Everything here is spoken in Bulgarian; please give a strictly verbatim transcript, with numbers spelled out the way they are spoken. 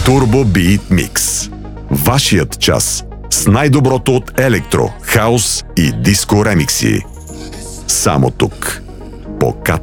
Turbo Beat Mix. Вашият час с най-доброто от електро, хаус и диско ремикси. Само тук, по Ка